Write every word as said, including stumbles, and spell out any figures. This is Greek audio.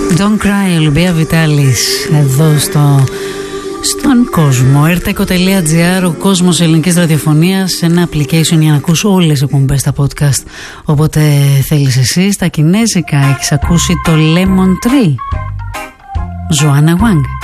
Don't Cry, Ολυμπία Βιτάλης, εδώ στο, στον κόσμο. ερτεκο τελεία τζι άρ, ο κόσμος ελληνικής ραδιοφωνίας, ένα application για να ακούς όλες τις εκπομπές στα podcast. Οπότε θέλεις εσύ, στα κινέζικα έχεις ακούσει το Lemon Tree, Joanna Wang.